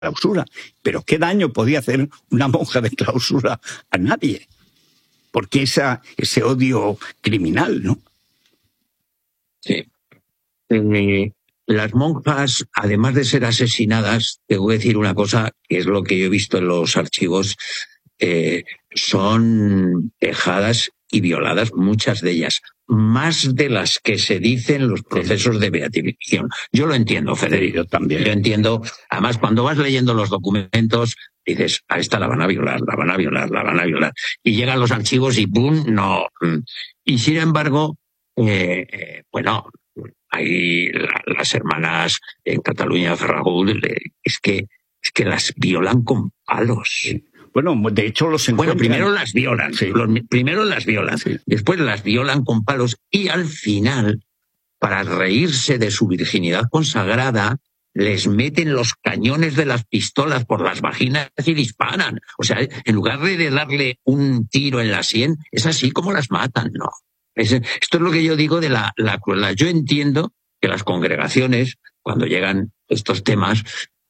clausura. Pero ¿qué daño podía hacer una monja de clausura a nadie? Porque ese odio criminal, ¿no? Sí. Las monjas, además de ser asesinadas, te voy a decir una cosa, que es lo que yo he visto en los archivos, son vejadas y violadas, muchas de ellas, más de las que se dicen los procesos de beatificación. Yo lo entiendo, Federico. Yo también. Yo entiendo. Además, cuando vas leyendo los documentos, dices, a esta la van a violar, la van a violar, la van a violar. Y llegan los archivos y ¡pum! No. Y sin embargo, bueno, ahí las hermanas en Cataluña, Ferragut, es que las violan con palos. Bueno, de hecho los encuentran. Bueno, primero las violan, sí. Primero las violan, sí. Después las violan con palos y al final, para reírse de su virginidad consagrada, les meten los cañones de las pistolas por las vaginas y disparan. O sea, en lugar de darle un tiro en la sien, es así como las matan, ¿no? Esto es lo que yo digo de la crueldad. Yo entiendo que las congregaciones, cuando llegan estos temas,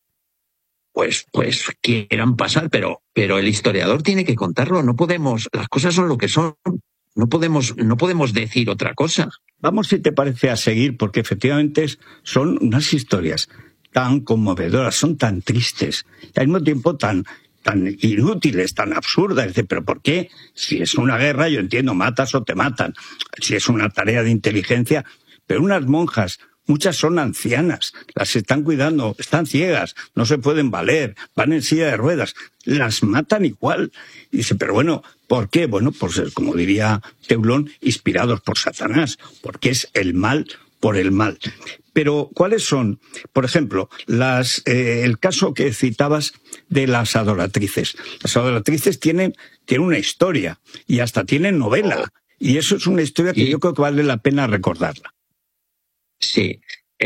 pues quieran pasar, pero el historiador tiene que contarlo. No podemos, las cosas son lo que son. No podemos decir otra cosa. Vamos, si te parece, a seguir, porque efectivamente son unas historias tan conmovedoras, son tan tristes, y al mismo tiempo tan inútiles, tan absurdas. Pero ¿por qué? Si es una guerra, yo entiendo, matas o te matan. Si es una tarea de inteligencia, pero unas monjas, muchas son ancianas, las están cuidando, están ciegas, no se pueden valer, van en silla de ruedas, las matan igual. Y dice, pero bueno, ¿por qué? Bueno, pues como diría Teulón, inspirados por Satanás, porque es el mal por el mal. Pero, ¿cuáles son? Por ejemplo, el caso que citabas de las adoratrices. Las adoratrices tienen una historia y hasta tienen novela. Y eso es una historia que yo creo que vale la pena recordarla. Sí.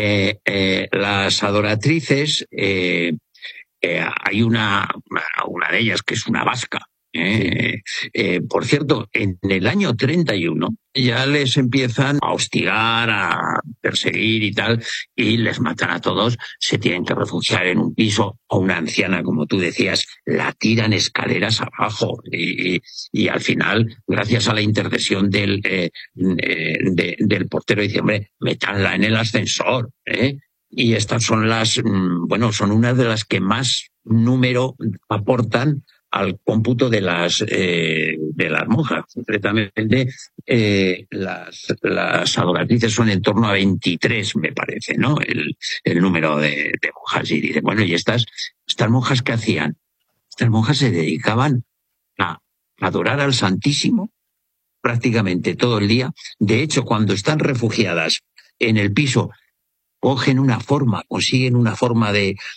Las adoratrices, hay una de ellas que es una vasca. Por cierto, en el año 31 ya les empiezan a hostigar, a perseguir y tal, y les matan a todos, se tienen que refugiar en un piso, o una anciana, como tú decías, la tiran escaleras abajo, y al final, gracias a la intercesión del portero, dice, hombre, métanla en el ascensor, y estas son son una de las que más número aportan al cómputo de las monjas. Concretamente, las adoratrices son en torno a 23, me parece, ¿no? El número de monjas. Y dice, bueno, ¿y estas monjas qué hacían? Estas monjas se dedicaban a adorar al Santísimo prácticamente todo el día. De hecho, cuando están refugiadas en el piso, consiguen una forma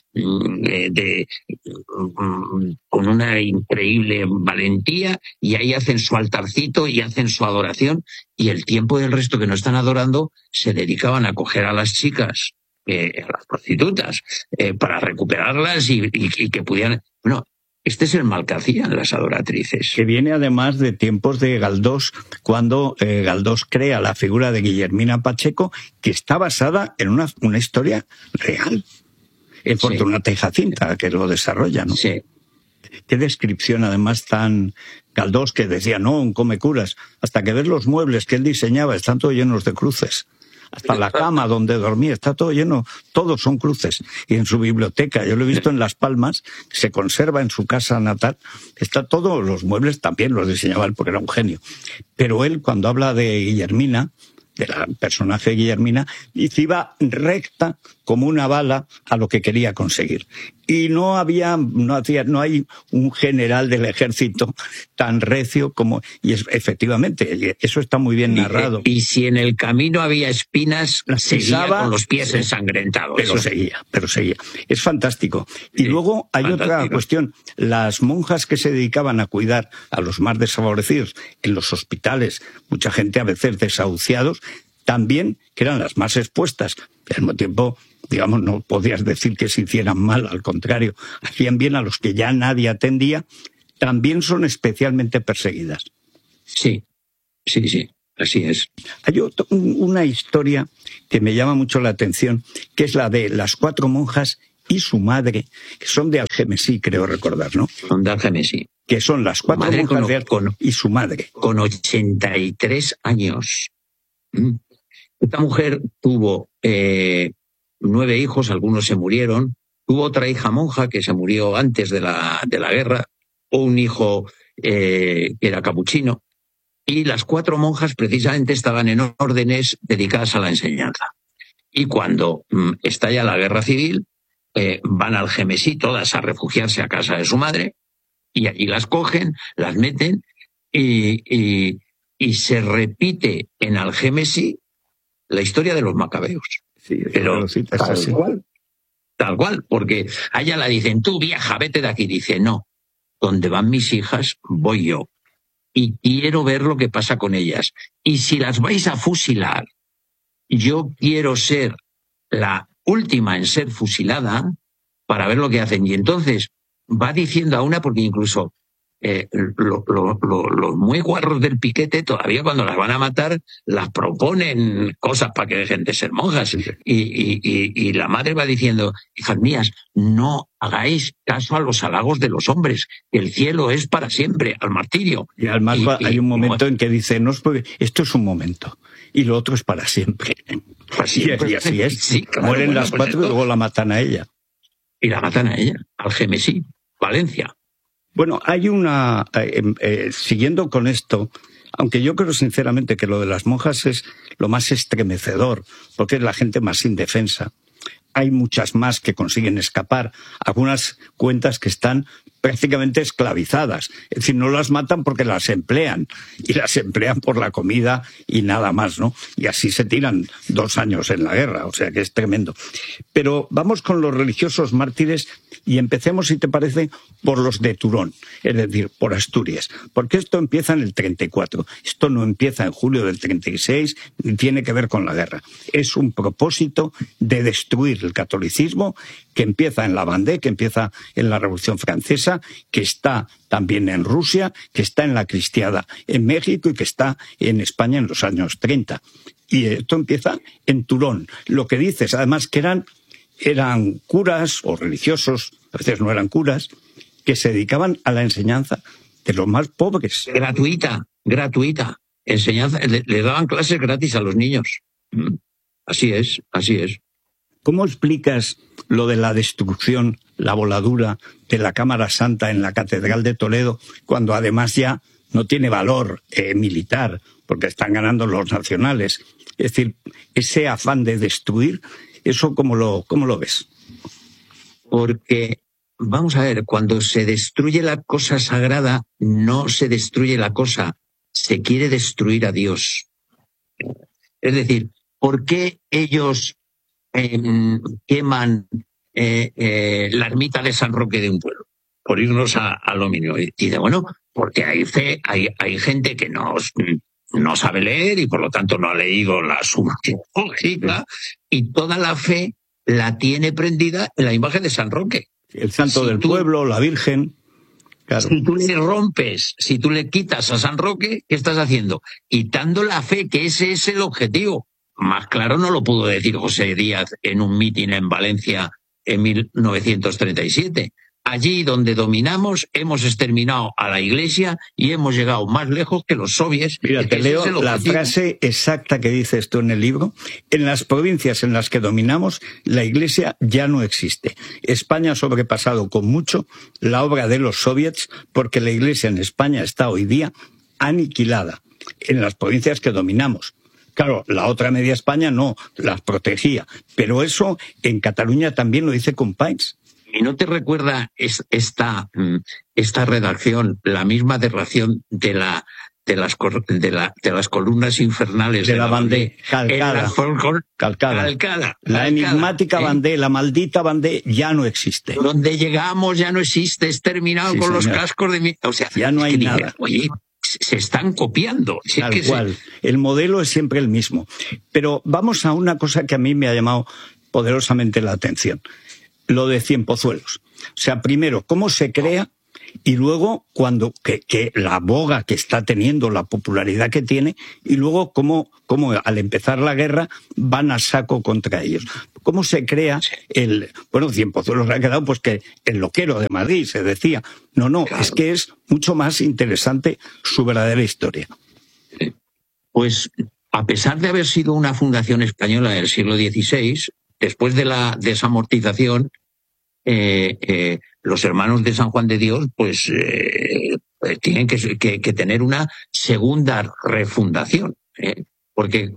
con una increíble valentía, y ahí hacen su altarcito y hacen su adoración, y el tiempo del resto que no están adorando se dedicaban a coger a las chicas, a las prostitutas, para recuperarlas y que pudieran... Bueno, este es el mal que hacían las adoratrices. Que viene además de tiempos de Galdós, cuando Galdós crea la figura de Guillermina Pacheco, que está basada en una historia real. En Fortunata y Jacinta, que lo desarrolla, ¿no? Sí. Qué descripción, además, tan Galdós, que decía, no, un come curas, hasta que ves los muebles que él diseñaba, están todos llenos de cruces. Hasta la cama donde dormía está todo lleno, todos son cruces. Y en su biblioteca, yo lo he visto en Las Palmas, se conserva en su casa natal, está todos los muebles, también los diseñaba él porque era un genio. Pero él, cuando habla de Guillermina, del personaje de Guillermina, dice, iba recta como una bala a lo que quería conseguir. Y no hay un general del ejército tan recio como... Y efectivamente, eso está muy bien narrado. Y si en el camino había espinas, seguía con los pies ensangrentados. Pero seguía. Es fantástico. Y luego hay otra cuestión. Las monjas que se dedicaban a cuidar a los más desfavorecidos en los hospitales, mucha gente a veces desahuciados, también, que eran las más expuestas, pero al mismo tiempo, digamos, no podías decir que se hicieran mal, al contrario, hacían bien a los que ya nadie atendía, también son especialmente perseguidas. Sí, así es. Hay una historia que me llama mucho la atención, que es la de las 4 monjas y su madre, que son de Algemesí, creo recordar, ¿no? Son de Algemesí. Que son las 4 monjas de Algemesí y su madre. Con 83 años. Esta mujer tuvo 9 hijos, algunos se murieron. Tuvo otra hija monja que se murió antes de la guerra, o un hijo que era capuchino. Y las 4 monjas precisamente estaban en órdenes dedicadas a la enseñanza. Y cuando estalla la guerra civil, van al Algemesí todas a refugiarse a casa de su madre, y allí las cogen, las meten, y se repite en Algemesí la historia de los macabeos. Sí, pero tal cual, porque a ella la dicen, tú vieja, vete de aquí. Dice, no, donde van mis hijas, voy yo. Y quiero ver lo que pasa con ellas. Y si las vais a fusilar, yo quiero ser la última en ser fusilada para ver lo que hacen. Y entonces va diciendo a una, porque incluso los muy guarros del piquete todavía cuando las van a matar las proponen cosas para que dejen de ser monjas. Y la madre va diciendo, hijas mías, no hagáis caso a los halagos de los hombres, que el cielo es para siempre, al martirio. Y además hay un momento en que dice, no, esto es un momento y lo otro es para siempre. Y así es. Sí, claro, mueren las 4 y luego la matan a ella. Y la matan a ella, Algemesí, Valencia. Bueno, hay una... siguiendo con esto, aunque yo creo sinceramente que lo de las monjas es lo más estremecedor, porque es la gente más indefensa. Hay muchas más que consiguen escapar, algunas cuentas que están prácticamente esclavizadas. Es decir, no las matan porque las emplean, y las emplean por la comida y nada más, ¿no? Y así se tiran 2 años en la guerra, o sea que es tremendo. Pero vamos con los religiosos mártires y empecemos, si te parece, por los de Turón, es decir, por Asturias. Porque esto empieza en el 34, esto no empieza en julio del 36, ni tiene que ver con la guerra. Es un propósito de destruir el catolicismo que empieza en la Vendée, que empieza en la Revolución Francesa, que está también en Rusia, que está en la Cristiada en México y que está en España en los años 30. Y esto empieza en Turón. Lo que dices, además, que eran curas o religiosos, a veces no eran curas, que se dedicaban a la enseñanza de los más pobres. Gratuita. Enseñanza, le daban clases gratis a los niños. Así es. ¿Cómo explicas lo de la destrucción, la voladura de la Cámara Santa en la Catedral de Toledo, cuando además ya no tiene valor militar, porque están ganando los nacionales? Es decir, ese afán de destruir, ¿eso cómo lo ves? Porque, vamos a ver, cuando se destruye la cosa sagrada, no se destruye la cosa, se quiere destruir a Dios. Es decir, ¿por qué ellos queman la ermita de San Roque de un pueblo? Por irnos a lo mínimo. Y dice, bueno, porque hay gente que no sabe leer y por lo tanto no ha leído la Suma Teológica, y toda la fe la tiene prendida en la imagen de San Roque. El santo del pueblo, la Virgen. Claro. Si tú le rompes, si tú le quitas a San Roque, ¿qué estás haciendo? Quitando la fe, que ese es el objetivo. Más claro no lo pudo decir José Díaz en un mitin en Valencia en 1937. Allí donde dominamos hemos exterminado a la Iglesia y hemos llegado más lejos que los soviets. Mira, te leo la frase exacta que dice esto en el libro. En las provincias en las que dominamos, la Iglesia ya no existe. España ha sobrepasado con mucho la obra de los soviets porque la Iglesia en España está hoy día aniquilada en las provincias que dominamos. Claro, la otra media España no, las protegía. Pero eso en Cataluña también lo dice Companys. ¿Y no te recuerda esta redacción, la misma redacción de las columnas infernales de la Vendée? Calcada. La enigmática Vendée, la maldita Vendée ya no existe. Donde llegamos ya no existe, es terminado sí, con señor. Los cascos de... O sea, ya no hay nada. Oye, se están copiando. Tal cual. El modelo es siempre el mismo. Pero vamos a una cosa que a mí me ha llamado poderosamente la atención. Lo de Cienpozuelos. O sea, primero, ¿cómo se crea y luego que la boga que está teniendo, la popularidad que tiene, y luego cómo al empezar la guerra van a saco contra ellos. ¿Cómo se crea Cienpozuelos ha quedado pues que el loquero de Madrid, se decía. No, claro. Es que es mucho más interesante su verdadera historia. Pues a pesar de haber sido una fundación española del siglo XVI, después de la desamortización, los hermanos de San Juan de Dios pues tienen que tener una segunda refundación, porque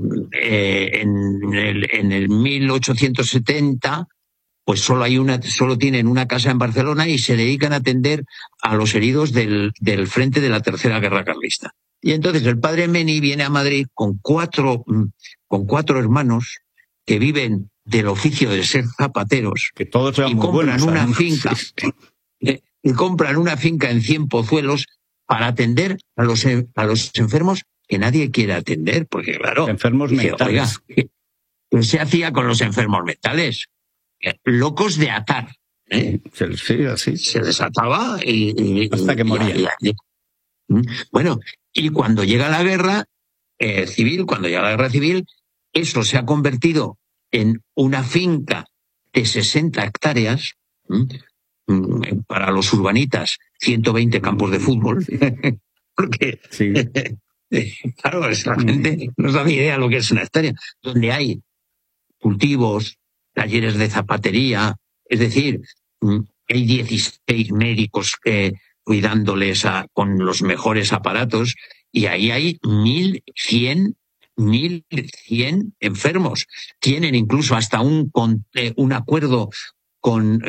en el 1870 pues solo tienen una casa en Barcelona y se dedican a atender a los heridos del frente de la Tercera Guerra Carlista. Y entonces el padre Meni viene a Madrid con cuatro hermanos que viven del oficio de ser zapateros, que todos eran y compran una finca, y compran una finca en Cienpozuelos para atender a los enfermos que nadie quiere atender, porque claro, enfermos mentales. Oiga, ¿qué se hacía con los enfermos mentales? Locos de atar. Sí, así. Se les ataba y hasta que morían. Bueno, y cuando llega la guerra civil, eso se ha convertido en una finca de 60 hectáreas, para los urbanitas, 120 campos de fútbol, porque, sí. Claro, la gente no sabe idea de lo que es una hectárea, donde hay cultivos, talleres de zapatería, es decir, hay 16 médicos cuidándoles con los mejores aparatos, y ahí hay 1.100 enfermos. Tienen incluso hasta un acuerdo con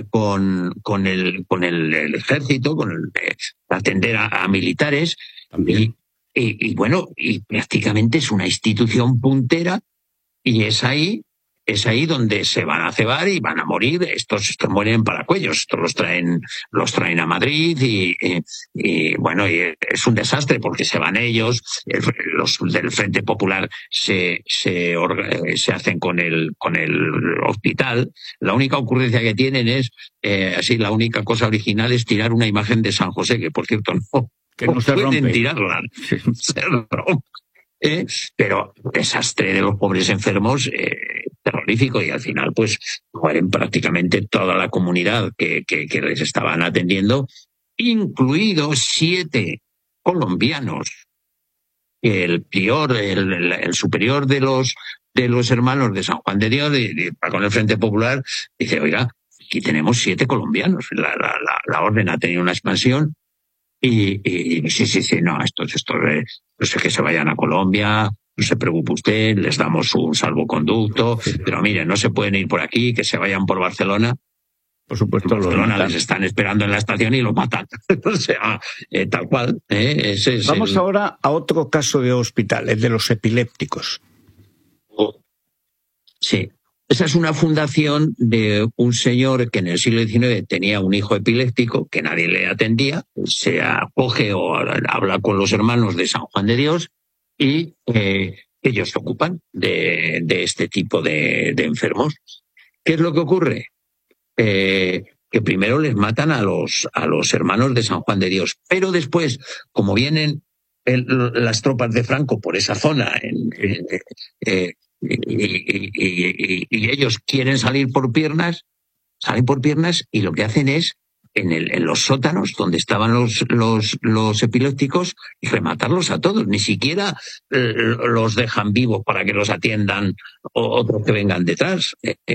el ejército, para atender a militares. Y bueno, y prácticamente es una institución puntera, y es ahí donde se van a cebar y van a morir. Estos mueren en Paracuellos, estos los traen a Madrid y bueno, y es un desastre porque se van ellos, los del Frente Popular se hacen con el hospital. La única ocurrencia que tienen es, la única cosa original es tirar una imagen de San José, que por cierto no se pueden rompe. Tirarla, se rompe. Pero desastre de los pobres enfermos, terrorífico, y al final pues mueren prácticamente toda la comunidad que les estaban atendiendo, incluidos 7 colombianos. El prior, el superior de los hermanos de San Juan de Dios, con el Frente Popular, dice: oiga, aquí tenemos 7 colombianos, la orden ha tenido una expansión. Y sí, no, estos no sé, que se vayan a Colombia, no se preocupe usted, les damos un salvoconducto, pero mire, no se pueden ir por aquí, que se vayan por Barcelona. Por supuesto, Barcelona les están esperando en la estación y los matan. O sea, tal cual. Vamos ahora a otro caso de hospital, el de los epilépticos. Sí. Esa es una fundación de un señor que en el siglo XIX tenía un hijo epiléptico que nadie le atendía, se acoge o habla con los hermanos de San Juan de Dios y ellos se ocupan de este tipo de enfermos. ¿Qué es lo que ocurre? Que primero les matan a los hermanos de San Juan de Dios, pero después, como vienen las tropas de Franco por esa zona, y ellos quieren salir por piernas, y lo que hacen es, en los sótanos donde estaban los epilépticos, rematarlos a todos. Ni siquiera los dejan vivos para que los atiendan otros que vengan detrás.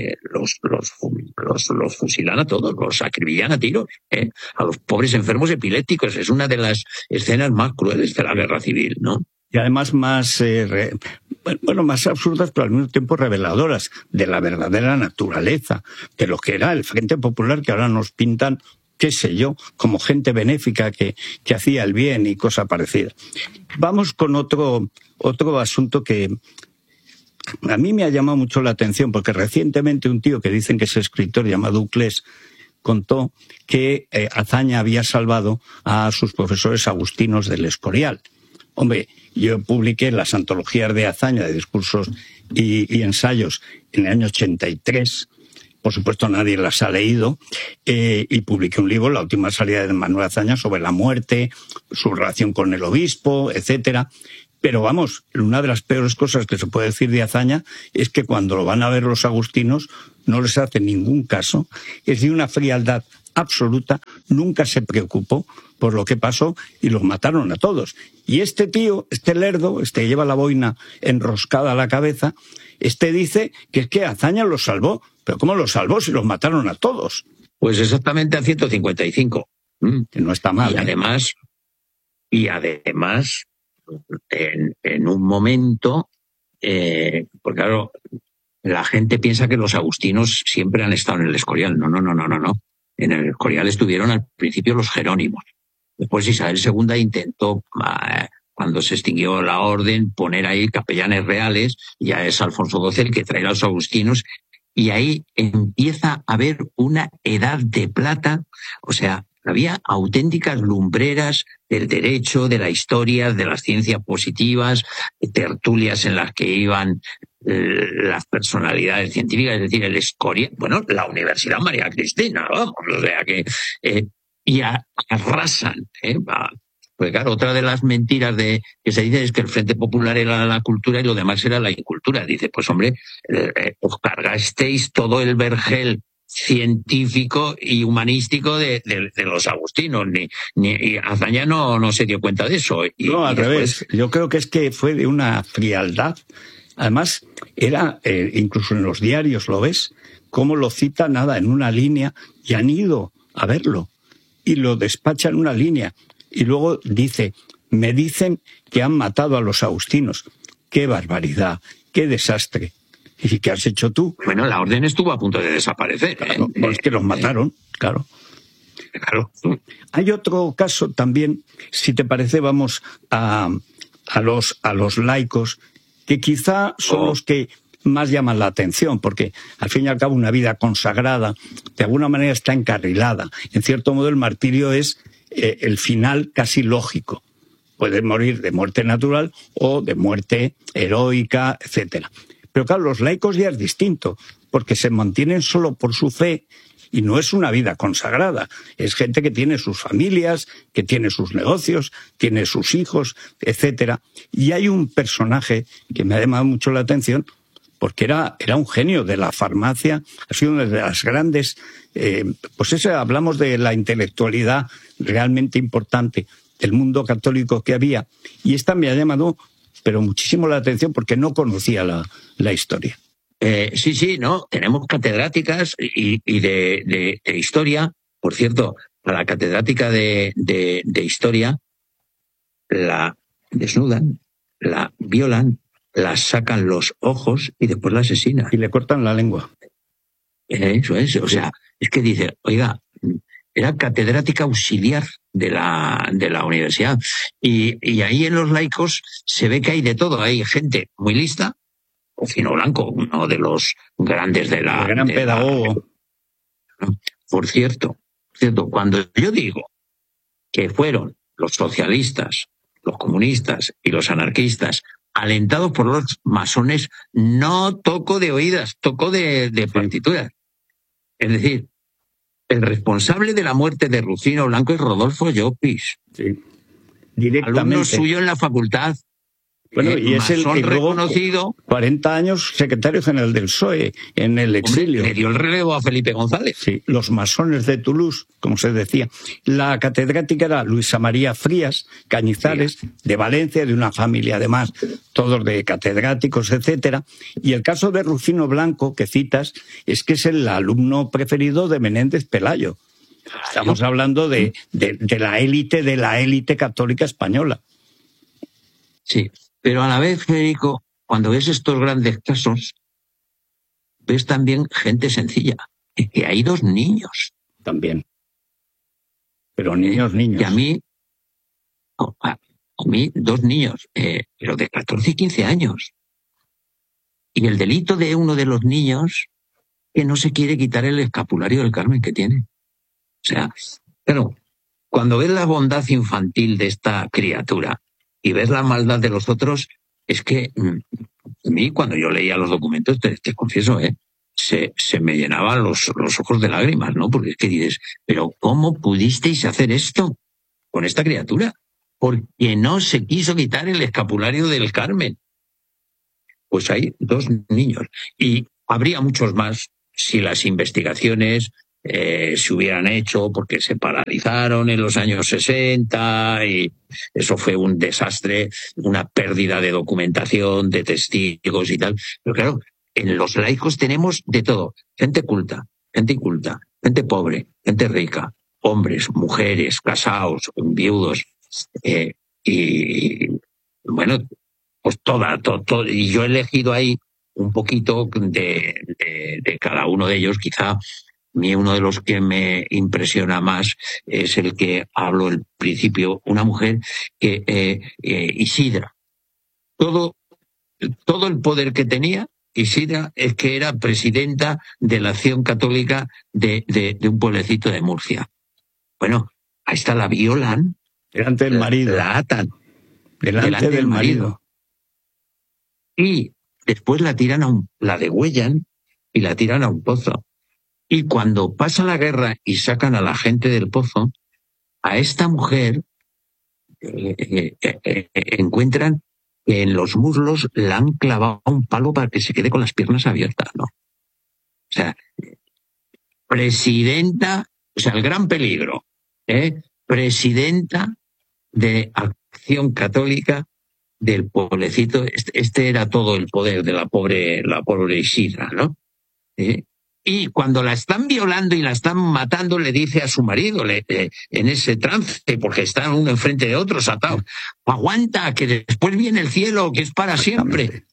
Los fusilan a todos, los acribillan a tiros, a los pobres enfermos epilépticos. Es una de las escenas más crueles de la guerra civil, ¿no? Y además más absurdas, pero al mismo tiempo reveladoras de la verdadera naturaleza de lo que era el Frente Popular, que ahora nos pintan, qué sé yo, como gente benéfica que hacía el bien y cosa parecida. Vamos con otro asunto que a mí me ha llamado mucho la atención, porque recientemente un tío que dicen que es escritor llamado Uclés contó que Azaña había salvado a sus profesores agustinos del Escorial. Hombre, yo publiqué las antologías de Azaña de discursos y ensayos en el año 83, por supuesto nadie las ha leído, y publiqué un libro, la última salida de Manuel Azaña, sobre la muerte, su relación con el obispo, etcétera. Pero vamos, una de las peores cosas que se puede decir de Azaña es que cuando lo van a ver los agustinos no les hace ningún caso, es de una frialdad absoluta, nunca se preocupó por lo que pasó y los mataron a todos. Y este tío, este lerdo, este lleva la boina enroscada a la cabeza, este dice que es que Azaña los salvó. ¿Pero cómo los salvó si los mataron a todos? Pues exactamente a 155. Que no está mal. Y además en un momento, porque claro, la gente piensa que los agustinos siempre han estado en el Escorial. No. En el Escorial estuvieron al principio los jerónimos. Después Isabel II intentó, cuando se extinguió la orden, poner ahí capellanes reales. Ya es Alfonso XII el que trae a los agustinos. Y ahí empieza a haber una edad de plata, o sea, había auténticas lumbreras del derecho, de la historia, de las ciencias positivas, tertulias en las que iban las personalidades científicas, es decir, el Escorial, la Universidad María Cristina, vamos, o sea que, y arrasan, Pues claro, otra de las mentiras que se dice es que el Frente Popular era la cultura y lo demás era la incultura. Dice, pues hombre, os cargasteis todo el vergel científico y humanístico de los agustinos. Ni Azaña no se dio cuenta de eso. No, al revés. Yo creo que es que fue de una frialdad. Además, era, incluso en los diarios, ¿lo ves? Cómo lo cita nada en una línea y han ido a verlo y lo despacha en una línea. Y luego dice, me dicen que han matado a los agustinos. ¡Qué barbaridad! ¡Qué desastre! ¿Y qué has hecho tú? Bueno, la orden estuvo a punto de desaparecer. Claro, pues que los mataron, claro. Hay otro caso también, si te parece, vamos a los laicos, que quizá son los que más llaman la atención, porque al fin y al cabo una vida consagrada de alguna manera está encarrilada. En cierto modo el martirio es el final casi lógico. Puede morir de muerte natural o de muerte heroica, etcétera. Pero claro, los laicos ya es distinto, porque se mantienen solo por su fe y no es una vida consagrada. Es gente que tiene sus familias, que tiene sus negocios, tiene sus hijos, etcétera. Y hay un personaje que me ha llamado mucho la atención, porque era un genio de la farmacia, ha sido una de las grandes, hablamos de la intelectualidad realmente importante del mundo católico que había, y esta me ha llamado pero muchísimo la atención porque no conocía la historia. Sí, no, tenemos catedráticas y de historia. Por cierto, a la catedrática de historia la desnudan, la violan, la sacan los ojos y después la asesinan. Y le cortan la lengua. Eso es, o sea, es que dice, oiga, era catedrática auxiliar de la universidad. Y ahí en los laicos se ve que hay de todo. Hay gente muy lista, Rufino Blanco, uno de los grandes de la... El gran pedagogo. Por cierto, cuando yo digo que fueron los socialistas, los comunistas y los anarquistas alentados por los masones, no toco de oídas, toco de partituras. Es decir, el responsable de la muerte de Rufino Blanco es Rodolfo Llopis. Sí, directamente. Alumno suyo en la facultad. Bueno, y es el reconocido. 40 años secretario general del PSOE en el exilio. Le dio el relevo a Felipe González. Sí, los masones de Toulouse, como se decía. La catedrática era Luisa María Frías Cañizares, de Valencia, de una familia además, todos de catedráticos, etcétera. Y el caso de Rufino Blanco, que citas, es que es el alumno preferido de Menéndez Pelayo. Estamos hablando de la élite católica española. Sí. Pero a la vez, Federico, cuando ves estos grandes casos, ves también gente sencilla. Que hay 2 niños. También. Pero niños. Y a mí 2 niños, pero de 14 y 15 años. Y el delito de uno de los niños, que no se quiere quitar el escapulario del Carmen que tiene. O sea, claro, cuando ves la bondad infantil de esta criatura, y ves la maldad de los otros, es que a mí cuando yo leía los documentos, te confieso, se me llenaban los ojos de lágrimas, ¿no? Porque es que dices, pero ¿cómo pudisteis hacer esto con esta criatura? Porque no se quiso quitar el escapulario del Carmen. Pues hay 2 niños. Y habría muchos más si las investigaciones se hubieran hecho, porque se paralizaron en los años 60 y eso fue un desastre, una pérdida de documentación, de testigos y tal. Pero claro, en los laicos tenemos de todo: gente culta, gente inculta, gente pobre, gente rica, hombres, mujeres, casados, viudos, y bueno, pues todo. Y yo he elegido ahí un poquito de cada uno de ellos. Quizá a mí uno de los que me impresiona más es el que hablo al principio, una mujer que Isidra. Todo el poder que tenía Isidra es que era presidenta de la Acción Católica de un pueblecito de Murcia. Bueno, ahí está, la violan. Delante del marido. La atan. Delante del marido. Y después la degüellan y la tiran a un pozo. Y cuando pasa la guerra y sacan a la gente del pozo, a esta mujer encuentran que en los muslos la han clavado un palo para que se quede con las piernas abiertas, ¿no? O sea, presidenta, o sea, el gran peligro, presidenta de Acción Católica del pueblecito. Este era todo el poder de la pobre Isidra, ¿no? Y cuando la están violando y la están matando, le dice a su marido, en ese trance, porque están uno enfrente de otros atados, aguanta, que después viene el cielo, que es para siempre.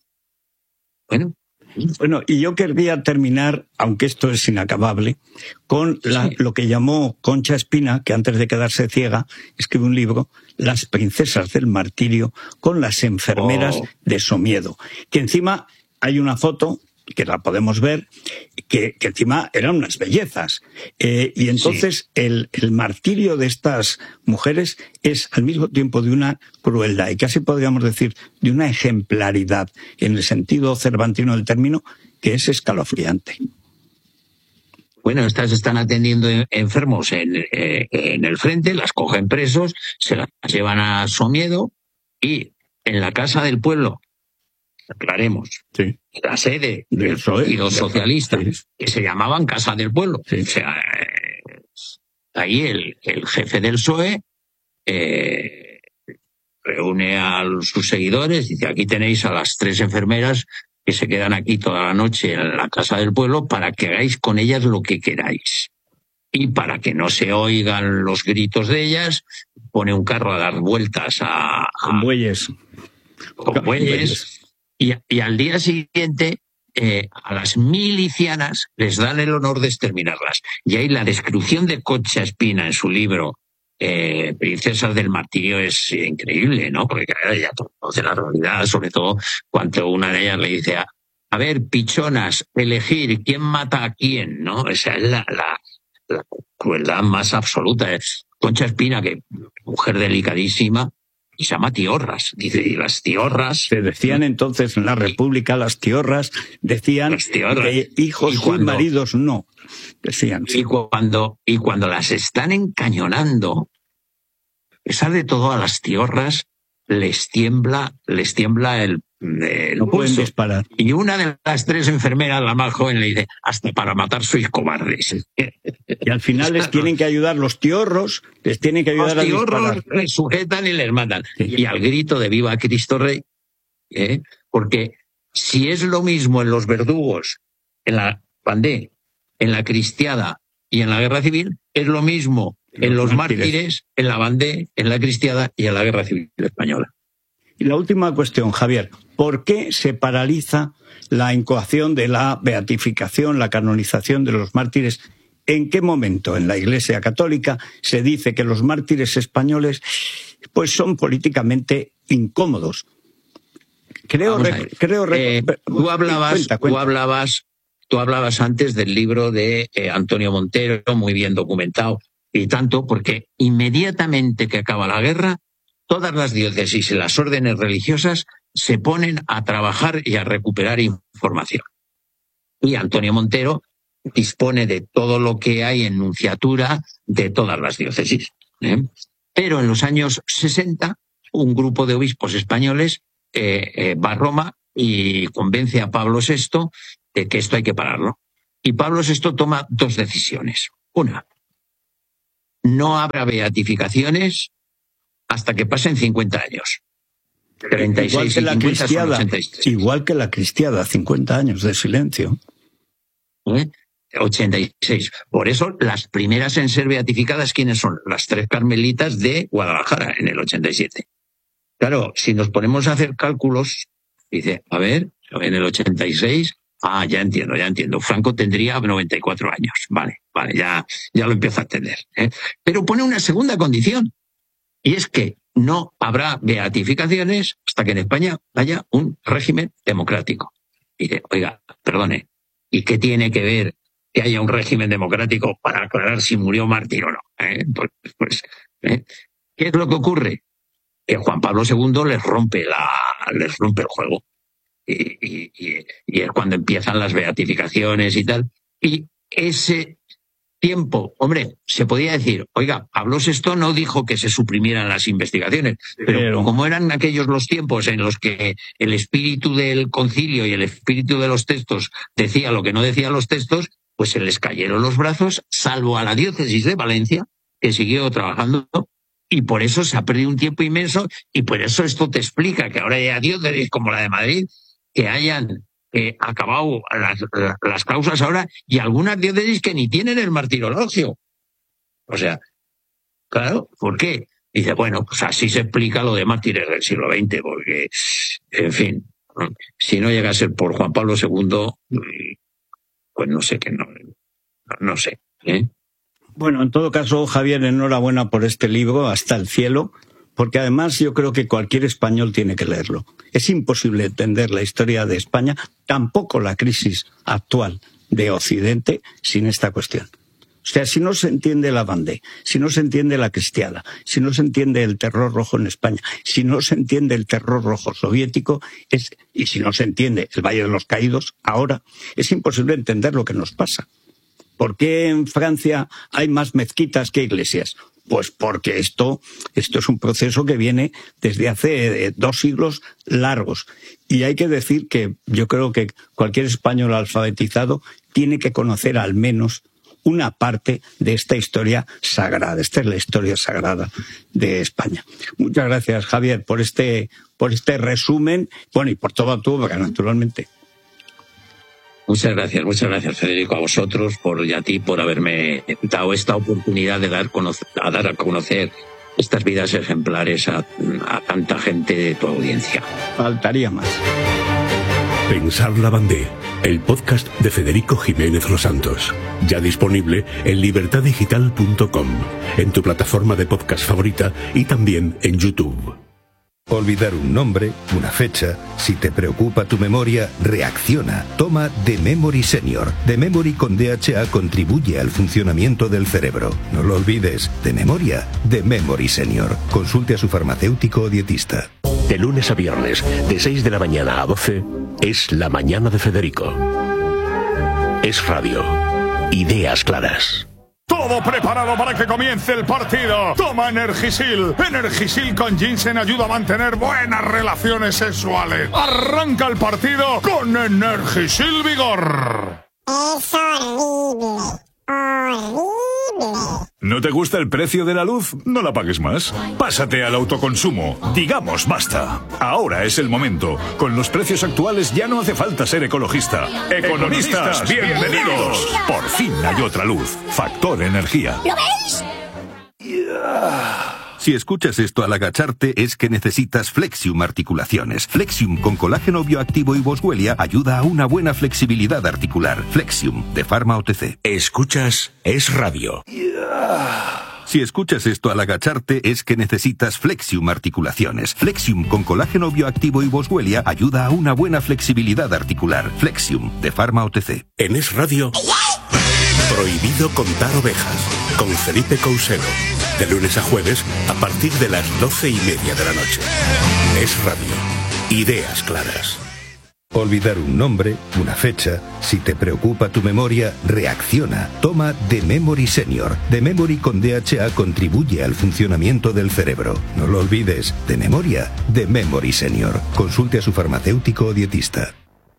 Bueno, y yo querría terminar, aunque esto es inacabable, con lo que llamó Concha Espina, que antes de quedarse ciega, escribe un libro, Las princesas del martirio, con las enfermeras de Somiedo, que encima hay una foto que la podemos ver, que encima eran unas bellezas. Y entonces el martirio de estas mujeres es al mismo tiempo de una crueldad y casi podríamos decir de una ejemplaridad, en el sentido cervantino del término, que es escalofriante. Bueno, estas están atendiendo enfermos en el frente, las cogen presos, se las llevan a Somiedo y en la casa del pueblo, aclaremos, sí, la sede del Partido Socialista, que se llamaban Casa del Pueblo. Sí. O sea, ahí el jefe del PSOE reúne a sus seguidores, dice: aquí tenéis a las 3 enfermeras que se quedan aquí toda la noche en la Casa del Pueblo para que hagáis con ellas lo que queráis. Y para que no se oigan los gritos de ellas, pone un carro a dar vueltas con bueyes. Con bueyes. Y al día siguiente, a las milicianas les dan el honor de exterminarlas. Y ahí la descripción de Concha Espina en su libro Princesas del Martirio es increíble, ¿no? Porque ella conoce la realidad, sobre todo cuando una de ellas le dice: a ver, pichonas, elegir quién mata a quién, ¿no? Esa es la crueldad más absoluta. Concha Espina, que mujer delicadísima, y se llama tiorras. Dice, y las tiorras... Se decían entonces en la República, las tiorras, decían que hijos y maridos no. Decían. Y cuando las están encañonando, a pesar de todo, a las tiorras les tiembla el no pulso. pueden disparar. Y una de las 3 enfermeras, la más joven, le dice: hasta para matar sois cobardes. Y al final les tienen que ayudar los tiorros, les tienen que ayudar a disparar. Los tiorros les sujetan y les matan. Sí. Y al grito de viva Cristo Rey, porque si es lo mismo en los verdugos, en la Bandé, en la Cristiada y en la Guerra Civil, es lo mismo en los mártires, en la Bandé, en la Cristiada y en la Guerra Civil Española. Y la última cuestión, Javier, ¿por qué se paraliza la incoación de la beatificación, la canonización de los mártires? ¿En qué momento en la Iglesia Católica se dice que los mártires españoles pues son políticamente incómodos? Tú hablabas antes del libro de Antonio Montero, muy bien documentado, y tanto porque inmediatamente que acaba la guerra, todas las diócesis y las órdenes religiosas se ponen a trabajar y a recuperar información. Y Antonio Montero dispone de todo lo que hay en nunciatura de todas las diócesis. Pero en los años 60, un grupo de obispos españoles va a Roma y convence a Pablo VI de que esto hay que pararlo. Y Pablo VI toma dos decisiones. Una, no habrá beatificaciones hasta que pasen 50 años. 36 y 50 son 86. Igual que la cristiada, 50 años de silencio. 86. Por eso, las primeras en ser beatificadas, ¿quiénes son? Las 3 carmelitas de Guadalajara, en el 87. Claro, si nos ponemos a hacer cálculos, dice, a ver, en el 86, ya entiendo. Franco tendría 94 años. Vale, ya lo empiezo a entender. Pero pone una segunda condición, y es que no habrá beatificaciones hasta que en España haya un régimen democrático. Y dice, oiga, perdone, ¿y qué tiene que ver que haya un régimen democrático para aclarar si murió mártir o no? ¿Qué es lo que ocurre? Que Juan Pablo II les rompe el juego. Y es cuando empiezan las beatificaciones y tal. Y ese tiempo, hombre, se podía decir, oiga, Pablo VI no dijo que se suprimieran las investigaciones, pero como eran aquellos los tiempos en los que el espíritu del concilio y el espíritu de los textos decía lo que no decían los textos, pues se les cayeron los brazos, salvo a la diócesis de Valencia, que siguió trabajando, y por eso se ha perdido un tiempo inmenso, y por eso esto te explica que ahora haya diócesis como la de Madrid, que hayan acabado las causas ahora, y algunas diócesis que ni tienen el martirologio. O sea, claro, ¿por qué? Dice, bueno, pues así se explica lo de mártires del siglo XX, porque, en fin, si no llega a ser por Juan Pablo II, pues no sé qué, no sé. Bueno, en todo caso, Javier, enhorabuena por este libro, Hasta el cielo, porque además yo creo que cualquier español tiene que leerlo. Es imposible entender la historia de España, tampoco la crisis actual de Occidente, sin esta cuestión. O sea, si no se entiende la Vendée, si no se entiende la cristiada, si no se entiende el terror rojo en España, si no se entiende el terror rojo soviético, y si no se entiende el Valle de los Caídos, ahora es imposible entender lo que nos pasa. ¿Por qué en Francia hay más mezquitas que iglesias? Pues porque esto es un proceso que viene desde hace 2 siglos largos. Y hay que decir que yo creo que cualquier español alfabetizado tiene que conocer al menos una parte de esta historia sagrada. Esta es la historia sagrada de España. Muchas gracias, Javier, por este resumen, bueno, y por toda tu obra, naturalmente. Muchas gracias, Federico, a vosotros y a ti por haberme dado esta oportunidad de dar a conocer estas vidas ejemplares a tanta gente de tu audiencia. Faltaría más. Pensar la Vendée, el podcast de Federico Jiménez Los Santos. Ya disponible en libertaddigital.com, en tu plataforma de podcast favorita y también en YouTube. Olvidar un nombre, una fecha. Si te preocupa tu memoria, reacciona. Toma The Memory Senior. The Memory con DHA contribuye al funcionamiento del cerebro. No lo olvides. De memoria, The Memory Senior. Consulte a su farmacéutico o dietista. De lunes a viernes, de 6 de la mañana a 12, es La Mañana de Federico. Es radio. Ideas claras. Todo preparado para que comience el partido. Toma Energisil. Energisil con ginseng ayuda a mantener buenas relaciones sexuales. Arranca el partido con Energisil Vigor. Es horrible. Horrible. ¿No te gusta el precio de la luz? No la pagues más. Pásate al autoconsumo. Digamos basta. Ahora es el momento. Con los precios actuales ya no hace falta ser ecologista. Economistas, bienvenidos. Por fin hay otra luz. Factor Energía. ¿Lo veis? Si escuchas esto al agacharte es que necesitas Flexium Articulaciones. Flexium con colágeno bioactivo y boswellia ayuda a una buena flexibilidad articular. Flexium, de Pharma OTC. Escuchas Es Radio. Si escuchas esto al agacharte es que necesitas Flexium Articulaciones. Flexium con colágeno bioactivo y boswellia ayuda a una buena flexibilidad articular. Flexium, de Pharma OTC. En Es Radio, Prohibido contar ovejas, con Felipe Couselo. De lunes a jueves, a partir de las 12:30 de la noche. Es Radio. Ideas claras. Olvidar un nombre, una fecha, si te preocupa tu memoria, reacciona. Toma The Memory Senior. The Memory con DHA contribuye al funcionamiento del cerebro. No lo olvides, de memoria, The Memory Senior. Consulte a su farmacéutico o dietista.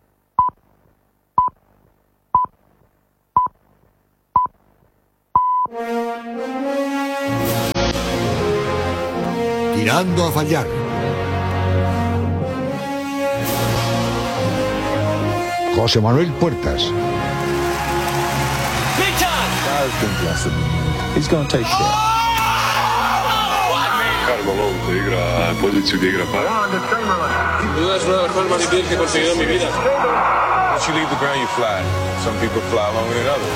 Tirando a fallar. José Manuel Puertas. He's going to take shot. Carlo Lonte igra poziciju gdje igra par. Duda es una de las cosas más difíciles que he conseguido en mi vida. Once you leave the ground, you fly. Some people fly longer than others.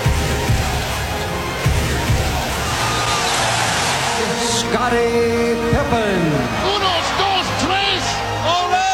Scottie Pippen. 1, 2, 3. ¡Ole!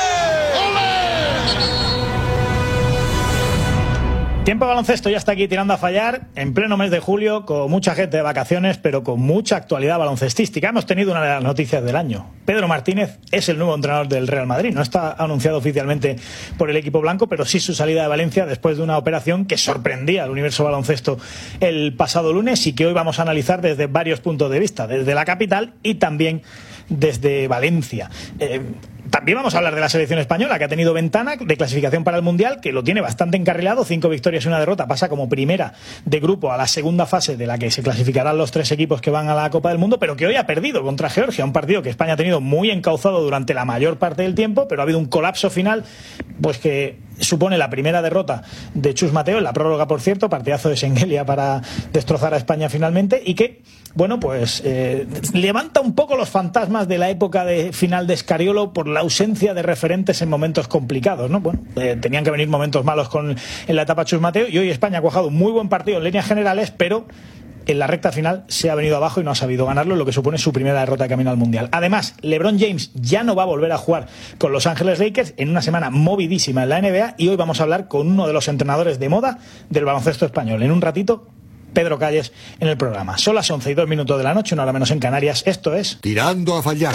Tiempo de baloncesto ya está aquí tirando a fallar en pleno mes de julio, con mucha gente de vacaciones, pero con mucha actualidad baloncestística. Hemos tenido una de las noticias del año. Pedro Martínez es el nuevo entrenador del Real Madrid. No está anunciado oficialmente por el equipo blanco, pero sí su salida de Valencia después de una operación que sorprendía al universo baloncesto el pasado lunes y que hoy vamos a analizar desde varios puntos de vista, desde la capital y también desde Valencia. También vamos a hablar de la selección española, que ha tenido ventana de clasificación para el Mundial, que lo tiene bastante encarrilado, 5 victorias y 1 derrota, pasa como primera de grupo a la segunda fase de la que se clasificarán los 3 equipos que van a la Copa del Mundo, pero que hoy ha perdido contra Georgia, un partido que España ha tenido muy encauzado durante la mayor parte del tiempo, pero ha habido un colapso final, pues que supone la primera derrota de Chus Mateo, en la prórroga, por cierto, partidazo de Schengelia para destrozar a España finalmente, y que, bueno, pues levanta un poco los fantasmas de la época de final de Scariolo por la ausencia de referentes en momentos complicados, ¿no? Bueno, tenían que venir momentos malos en la etapa Chus Mateo, y hoy España ha cuajado un muy buen partido en líneas generales, pero en la recta final se ha venido abajo y no ha sabido ganarlo, lo que supone su primera derrota de camino al Mundial. Además, LeBron James ya no va a volver a jugar con Los Ángeles Lakers en una semana movidísima en la NBA, y hoy vamos a hablar con uno de los entrenadores de moda del baloncesto español. En un ratito, Pedro Calles en el programa. Son las 11:02 de la noche, una hora menos en Canarias. Esto es Tirando a fallar.